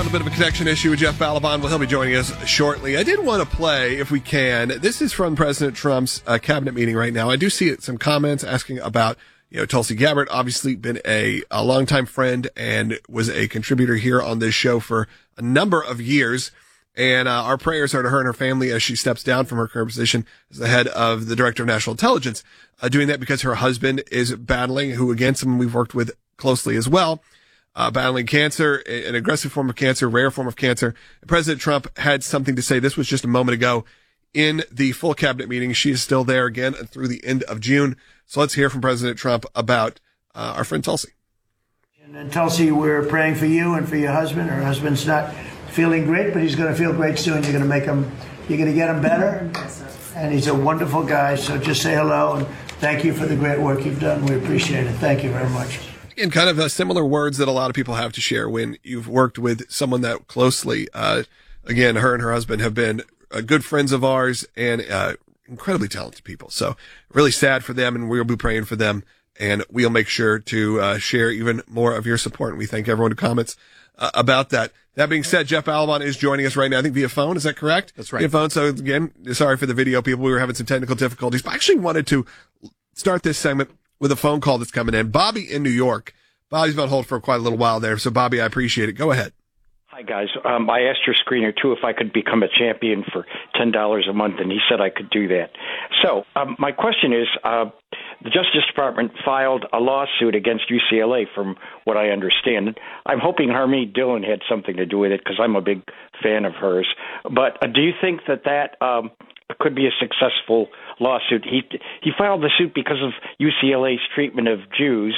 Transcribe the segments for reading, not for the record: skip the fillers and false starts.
a bit of a connection issue with Jeff Balaban. Well, he'll be joining us shortly. I did want to play, if we can. This is from President Trump's cabinet meeting right now. I do see some comments asking about, Tulsi Gabbard, obviously been a longtime friend and was a contributor here on this show for a number of years. And our prayers are to her and her family as she steps down from her current position as the head of the Director of National Intelligence, doing that because her husband is battling, who again, someone we've worked with closely as well, battling cancer, an aggressive form of cancer, rare form of cancer. President Trump had something to say. This was just a moment ago in the full cabinet meeting. She is still there again through the end of June. So let's hear from President Trump about our friend Tulsi. And Tulsi, we're praying for you and for your husband. Her husband's not feeling great, but he's going to feel great soon. You're going to get him better. And he's a wonderful guy. So just say hello and thank you for the great work you've done. We appreciate it. Thank you very much. And kind of similar words that a lot of people have to share when you've worked with someone that closely. Again, her and her husband have been good friends of ours and incredibly talented people. So really sad for them, and we'll be praying for them. And we'll make sure to share even more of your support. And we thank everyone who comments about that. That being said, Jeff Balaban is joining us right now, I think via phone. Is that correct? That's right. Via phone. So again, sorry for the video people. We were having some technical difficulties, but I actually wanted to start this segment with a phone call that's coming in. Bobby in New York. Bobby's been on hold for quite a little while there. So Bobby, I appreciate it. Go ahead. Hi, guys. I asked your screener, too, if I could become a champion for $10 a month, and he said I could do that. So my question is, the Justice Department filed a lawsuit against UCLA, from what I understand. I'm hoping Harmeet Dillon had something to do with it because I'm a big fan of hers. But do you think that could be a successful lawsuit? He filed the suit because of UCLA's treatment of Jews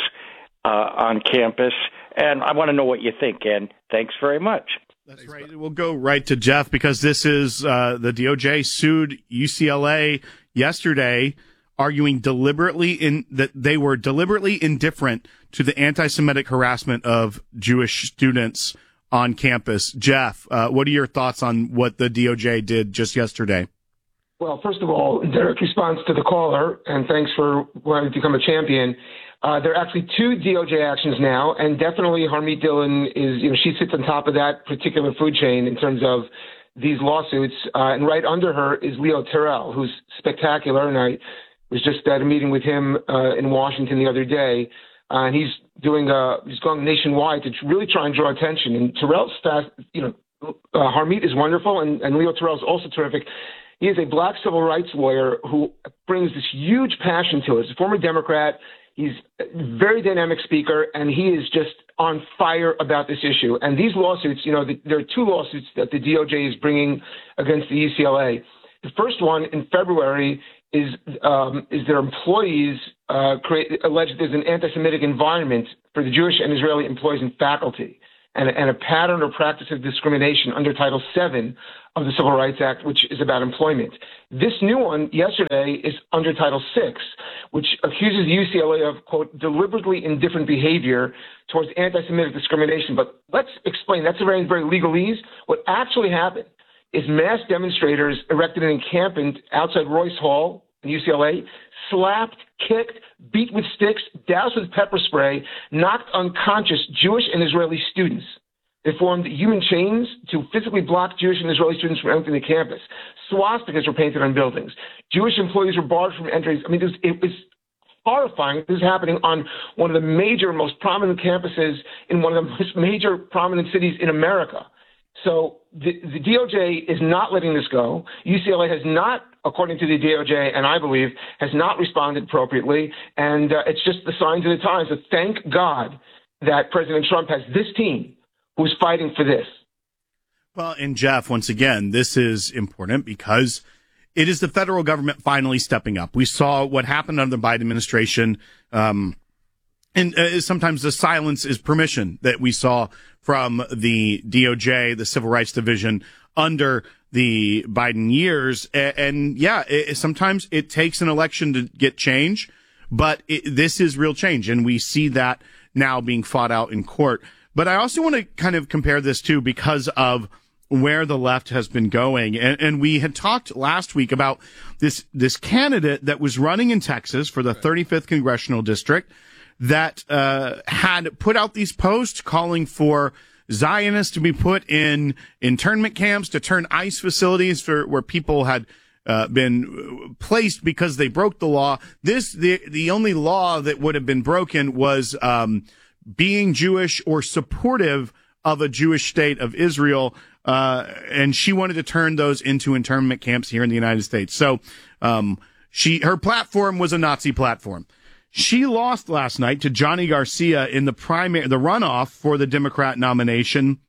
on campus, and I want to know what you think, and thanks very much. That's right. We'll go right to Jeff because this is the DOJ sued UCLA yesterday, arguing that they were deliberately indifferent to the anti-Semitic harassment of Jewish students on campus. Jeff, what are your thoughts on what the DOJ did just yesterday? Well, first of all, in direct response to the caller, and thanks for wanting to become a champion, there are actually two DOJ actions now, and definitely Harmeet Dillon is, she sits on top of that particular food chain in terms of these lawsuits, and right under her is Leo Terrell, who's spectacular, and I was just at a meeting with him in Washington the other day, and he's going nationwide to really try and draw attention, and Terrell's Harmeet is wonderful, and Leo Terrell's also terrific. He is a black civil rights lawyer who brings this huge passion to it. He's a former Democrat. He's a very dynamic speaker, and he is just on fire about this issue. And these lawsuits, there are two lawsuits that the DOJ is bringing against the UCLA. The first one in February is their employees alleged there's an anti-Semitic environment for the Jewish and Israeli employees and faculty, and a pattern or practice of discrimination under Title VII of the Civil Rights Act, which is about employment. This new one yesterday is under Title VI, which accuses UCLA of, quote, deliberately indifferent behavior towards anti-Semitic discrimination. But let's explain. That's a very, very legalese. What actually happened is mass demonstrators erected an encampment outside Royce Hall in UCLA, slapped, kicked, beat with sticks, doused with pepper spray, knocked unconscious Jewish and Israeli students. They formed human chains to physically block Jewish and Israeli students from entering the campus. Swastikas were painted on buildings. Jewish employees were barred from entry. I mean, it was horrifying. This is happening on one of the major, most prominent campuses in one of the most major prominent cities in America. So the DOJ is not letting this go. UCLA has not, according to the DOJ, and I believe, has not responded appropriately. And it's just the signs of the times. So thank God that President Trump has this team who's fighting for this. Well, and Jeff, once again, this is important because it is the federal government finally stepping up. We saw what happened under the Biden administration, and sometimes the silence is permission that we saw from the DOJ, the Civil Rights Division, under the Biden years. And yeah, sometimes it takes an election to get change, but this is real change, and we see that now being fought out in court. But I also want to kind of compare this too because of where the left has been going. And we had talked last week about this candidate that was running in Texas for the 35th congressional district that had put out these posts calling for Zionists to be put in internment camps, to turn ICE facilities where people had been placed because they broke the law. The only law that would have been broken was being Jewish or supportive of a Jewish state of Israel. And she wanted to turn those into internment camps here in the United States. So her platform was a Nazi platform. She lost last night to Johnny Garcia in the runoff for the Democrat nomination,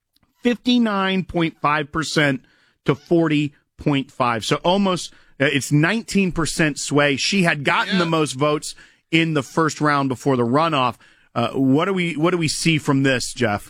59.5% to 40.5%. So almost, it's 19% sway. She had gotten the most votes in the first round before the runoff. What do we see from this, Jeff?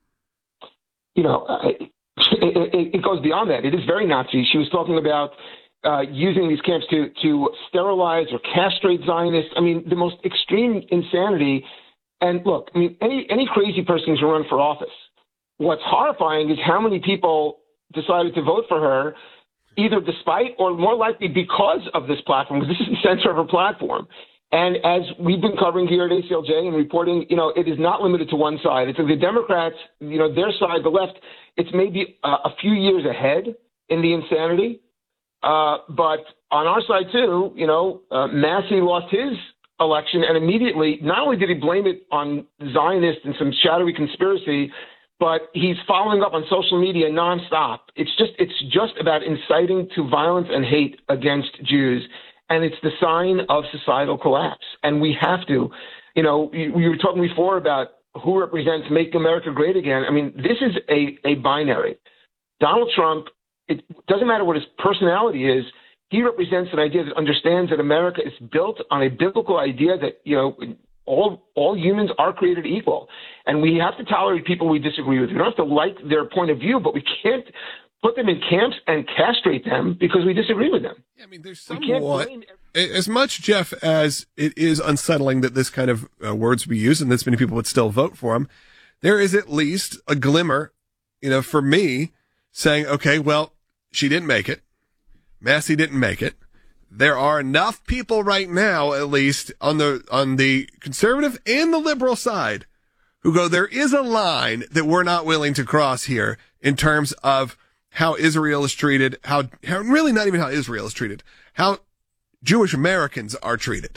It goes beyond that. It is very Nazi. She was talking about using these camps to sterilize or castrate Zionists. I mean, the most extreme insanity. And look, I mean, any crazy person can run for office. What's horrifying is how many people decided to vote for her, either despite or more likely because of this platform, because this is the center of her platform. And as we've been covering here at ACLJ and reporting, it is not limited to one side. It's the Democrats, their side, the left, it's maybe a few years ahead in the insanity. But on our side, too, Massey lost his election, and immediately, not only did he blame it on Zionists and some shadowy conspiracy, but he's following up on social media nonstop. It's just about inciting to violence and hate against Jews. And it's the sign of societal collapse. And we have to, we were talking before about who represents Make America Great Again. I mean, this is a binary. Donald Trump, it doesn't matter what his personality is, he represents an idea that understands that America is built on a biblical idea that, all humans are created equal. And we have to tolerate people we disagree with. We don't have to like their point of view, but we can't put them in camps and castrate them because we disagree with them. Yeah, I mean, there's somewhat, as much, Jeff, as it is unsettling that this kind of words be used and this many people would still vote for him, there is at least a glimmer, for me, saying, okay, well, she didn't make it. Massey didn't make it. There are enough people right now, at least on the conservative and the liberal side, who go, there is a line that we're not willing to cross here in terms of how Israel is treated, how really not even how Israel is treated, how Jewish Americans are treated.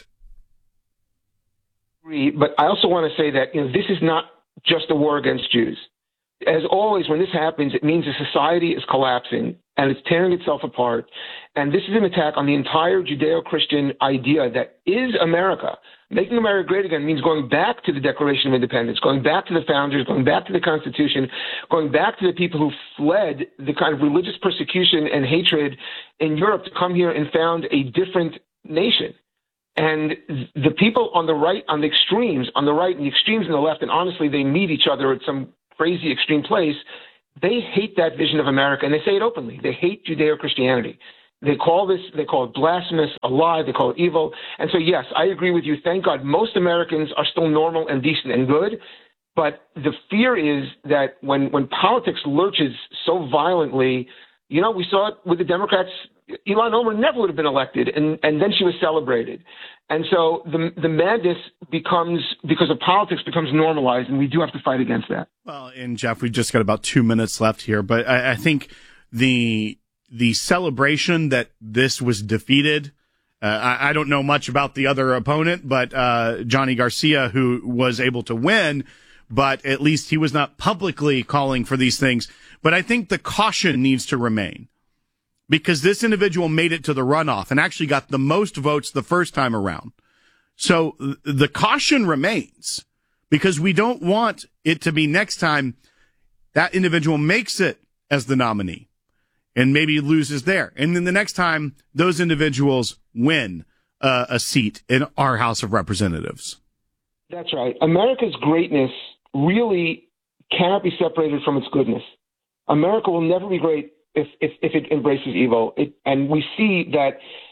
But I also want to say that, this is not just a war against Jews. As always, when this happens, it means a society is collapsing and it's tearing itself apart. And this is an attack on the entire Judeo-Christian idea that is America. Making America great again means going back to the Declaration of Independence, going back to the founders, going back to the Constitution, going back to the people who fled the kind of religious persecution and hatred in Europe to come here and found a different nation. And the people on the right, on the extremes, on the right and the extremes on the left, and honestly, they meet each other at some crazy extreme place, they hate that vision of America, and they say it openly. They hate Judeo-Christianity. They call it blasphemous, a lie, they call it evil. And so, yes, I agree with you. Thank God most Americans are still normal and decent and good. But the fear is that when politics lurches so violently, we saw it with the Democrats. Ilhan Omar never would have been elected, and then she was celebrated. And so the madness becomes, because of politics, becomes normalized, and we do have to fight against that. Well, and Jeff, we've just got about 2 minutes left here, but I think the celebration that this was defeated, I don't know much about the other opponent, but Johnny Garcia, who was able to win, but at least he was not publicly calling for these things. But I think the caution needs to remain, because this individual made it to the runoff and actually got the most votes the first time around. So the caution remains, because we don't want it to be next time that individual makes it as the nominee and maybe loses there. And then the next time those individuals win a seat in our House of Representatives. That's right. America's greatness really cannot be separated from its goodness. America will never be great if it embraces evil. And we see that,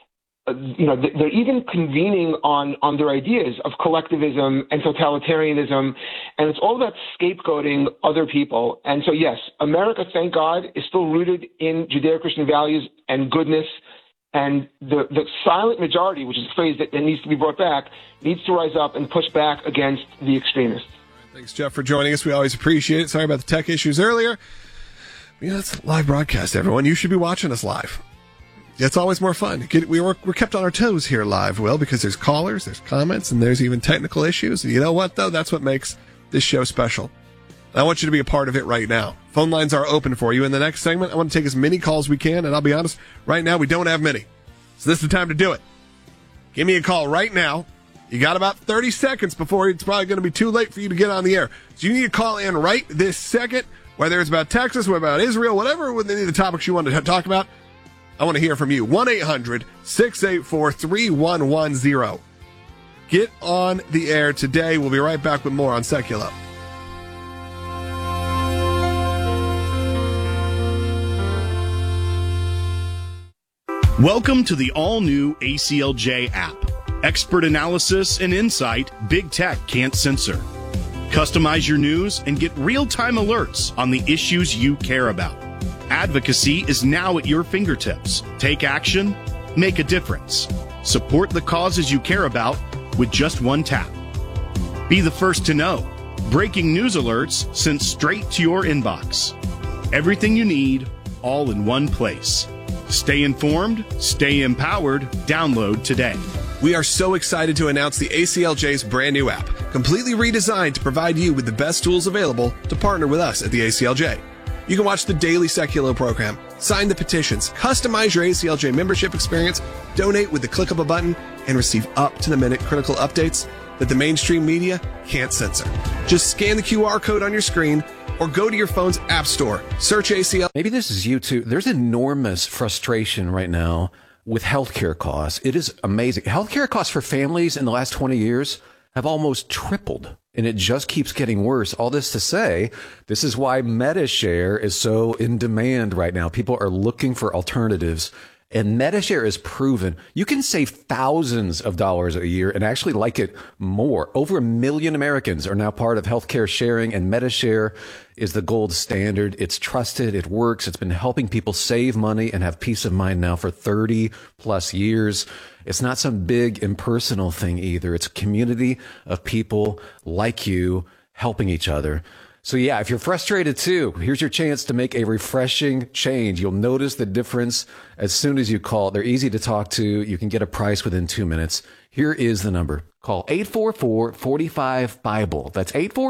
they're even convening on their ideas of collectivism and totalitarianism, and it's all about scapegoating other people. And so, yes, America, thank God, is still rooted in Judeo-Christian values and goodness. And the silent majority, which is a phrase that needs to be brought back, needs to rise up and push back against the extremists. Thanks, Jeff, for joining us. We always appreciate it. Sorry about the tech issues earlier. It's a live broadcast, everyone. You should be watching us live. It's always more fun. We're kept on our toes here live, Will, because there's callers, there's comments, and there's even technical issues. And you know what, though? That's what makes this show special. I want you to be a part of it right now. Phone lines are open for you. In the next segment, I want to take as many calls as we can, and I'll be honest, right now we don't have many. So this is the time to do it. Give me a call right now. You got about 30 seconds before it's probably going to be too late for you to get on the air. So you need to call in right this second, whether it's about Texas, whether about Israel, whatever any of the topics you want to talk about. I want to hear from you. 1-800-684-3110. Get on the air today. We'll be right back with more on Seculo. Welcome to the all-new ACLJ app. Expert analysis and insight big tech can't censor. Customize your news and get real-time alerts on the issues you care about. Advocacy is now at your fingertips. Take action, make a difference. Support the causes you care about with just one tap. Be the first to know. Breaking news alerts sent straight to your inbox. Everything you need, all in one place. Stay informed, stay empowered. Download today. We are so excited to announce the ACLJ's brand new app, completely redesigned to provide you with the best tools available to partner with us at the ACLJ. You can watch the daily Seculo program, sign the petitions, customize your ACLJ membership experience, donate with the click of a button, and receive up-to-the-minute critical updates that the mainstream media can't censor. Just scan the QR code on your screen or go to your phone's app store. Search ACL. Maybe this is you too. There's enormous frustration right now with healthcare costs. It is amazing. Healthcare costs for families in the last 20 years have almost tripled, and it just keeps getting worse. All this to say, this is why MediShare is so in demand right now. People are looking for alternatives, and MediShare is proven you can save thousands of dollars a year and actually like it more. Over 1 million Americans are now part of healthcare sharing, and MediShare is the gold standard. It's trusted. It works. It's been helping people save money and have peace of mind now for 30 plus years. It's not some big impersonal thing either. It's a community of people like you helping each other. So yeah, if you're frustrated too, here's your chance to make a refreshing change. You'll notice the difference as soon as you call. They're easy to talk to. You can get a price within 2 minutes. Here is the number. Call 844-45-BIBLE. That's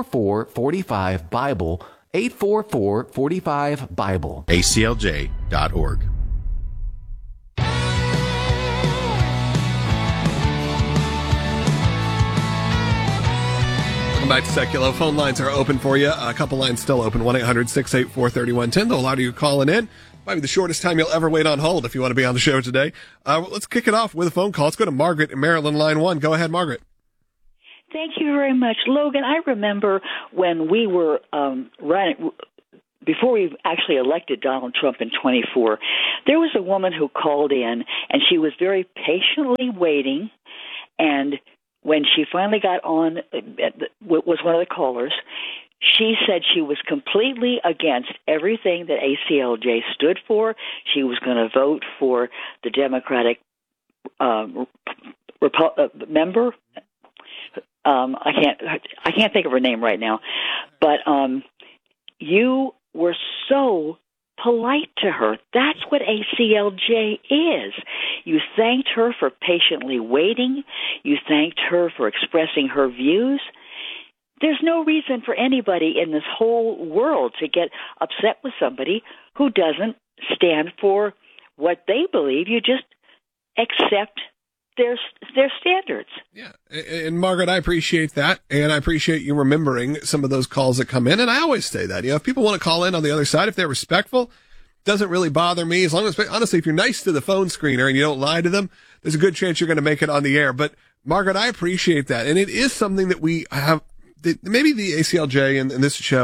844-45-BIBLE. 844-45-BIBLE. ACLJ.org. Welcome back to Seculo. Phone lines are open for you. A couple lines still open. 1-800-684-3110. Though a lot of you calling in. Might be the shortest time you'll ever wait on hold if you want to be on the show today. Let's kick it off with a phone call. Let's go to Margaret in Maryland, line 1. Go ahead, Margaret. Thank you very much, Logan. I remember when we were running, before we actually elected Donald Trump in 24, there was a woman who called in, and she was very patiently waiting, and when she finally got on, was one of the callers, she said she was completely against everything that ACLJ stood for. She was going to vote for the Democratic member. I can't think of her name right now, but you were so polite to her. That's what ACLJ is. You thanked her for patiently waiting. You thanked her for expressing her views. There's no reason for anybody in this whole world to get upset with somebody who doesn't stand for what they believe. You just accept their standards. Yeah. And Margaret, I appreciate that. And I appreciate you remembering some of those calls that come in. And I always say that, if people want to call in on the other side, if they're respectful, doesn't really bother me. As long as, honestly, if you're nice to the phone screener and you don't lie to them, there's a good chance you're going to make it on the air. But Margaret, I appreciate that. And it is something that we have, maybe the ACLJ and this show